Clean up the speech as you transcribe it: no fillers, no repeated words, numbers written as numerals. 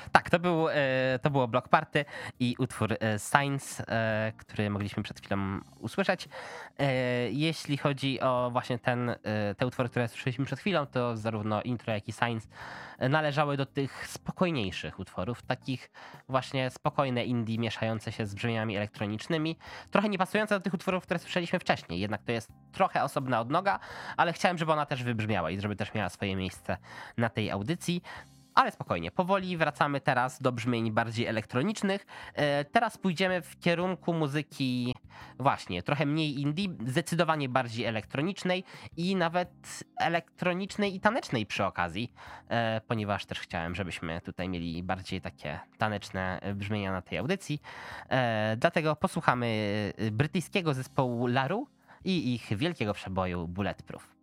Tak, to było Block Party i utwór Signs, który mogliśmy przed chwilą usłyszeć. Jeśli chodzi o właśnie te utwory, które słyszeliśmy przed chwilą, to zarówno intro, jak i Signs należały do tych spokojniejszych utworów, takich właśnie spokojne indie mieszające się z brzmieniami elektronicznymi, trochę nie pasujące do tych utworów, które słyszeliśmy wcześniej, jednak to jest trochę osobna odnoga, ale chciałem, żeby ona też wybrzmiała i żeby też miała swoje miejsce na tej audycji. Ale spokojnie, powoli wracamy teraz do brzmień bardziej elektronicznych. Teraz pójdziemy w kierunku muzyki właśnie trochę mniej indie, zdecydowanie bardziej elektronicznej i nawet elektronicznej i tanecznej przy okazji, ponieważ też chciałem, żebyśmy tutaj mieli bardziej takie taneczne brzmienia na tej audycji. Dlatego posłuchamy brytyjskiego zespołu Laru i ich wielkiego przeboju Bulletproof.